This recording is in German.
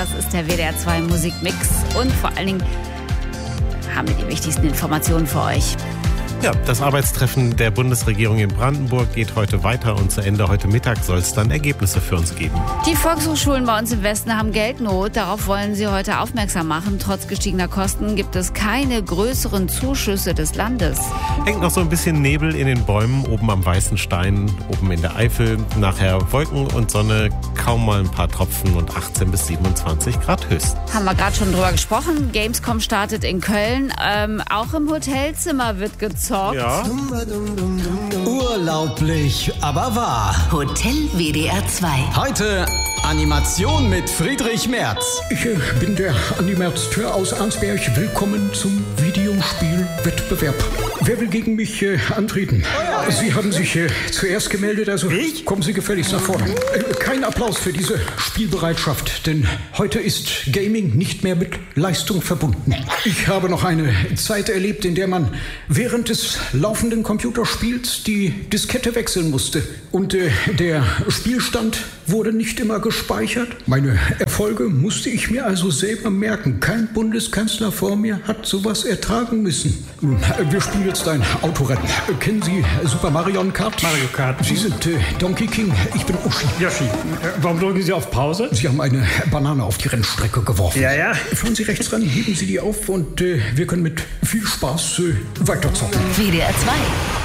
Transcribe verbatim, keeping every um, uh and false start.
Das ist der W D R zwei Musikmix. Und vor allen Dingen haben wir die wichtigsten Informationen für euch. Ja, das Arbeitstreffen der Bundesregierung in Brandenburg geht heute weiter und zu Ende heute Mittag soll es dann Ergebnisse für uns geben. Die Volkshochschulen bei uns im Westen haben Geldnot. Darauf wollen sie heute aufmerksam machen. Trotz gestiegener Kosten gibt es keine größeren Zuschüsse des Landes. Hängt noch so ein bisschen Nebel in den Bäumen, oben am Weißen Stein, oben in der Eifel. Nachher Wolken und Sonne, kaum mal ein paar Tropfen und achtzehn bis siebenundzwanzig Grad höchst. Haben wir gerade schon drüber gesprochen. Gamescom startet in Köln. Ähm, auch im Hotelzimmer wird gezockt. Ja. Urlaublich, aber wahr. Hotel W D R zwei. Heute Animation mit Friedrich Merz. Ich äh, bin der Andi Merz-Tür aus Arnsberg. Willkommen zum Videospielwettbewerb. Wer will gegen mich äh, antreten? Oh ja. Sie haben sich äh, zuerst gemeldet, also ich? Kommen Sie gefälligst nach vorne. Äh, kein Applaus für diese Spielbereitschaft, denn heute ist Gaming nicht mehr mit Leistung verbunden. Ich habe noch eine Zeit erlebt, in der man während des laufenden Computerspiels die Diskette wechseln musste. Und äh, der Spielstand wurde nicht immer gespeichert. Meine Erfolge musste ich mir also selber merken. Kein Bundeskanzler vor mir hat sowas ertragen müssen. Nun, wir spielen jetzt ein Autorennen. Kennen Sie Super Mario Kart? Mario Kart. Sie sind äh, Donkey King, ich bin Uschi. Yoshi. Warum drücken Sie auf Pause? Sie haben eine Banane auf die Rennstrecke geworfen. Ja, ja. Fahren Sie rechts ran, heben Sie die auf und äh, wir können mit viel Spaß äh, weiterzocken. W D R zwei.